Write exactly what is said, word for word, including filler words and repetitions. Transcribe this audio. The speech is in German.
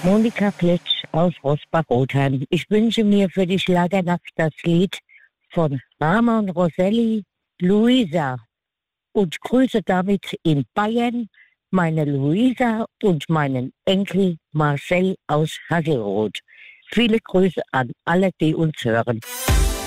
Monika Klitsch aus Rosbach-Rotheim. Ich wünsche mir für die Schlagernacht das Lied von Ramon Roselli, Luisa. Und grüße damit in Bayern meine Luisa und meinen Enkel Marcel aus Hasselroth. Viele Grüße an alle, die uns hören.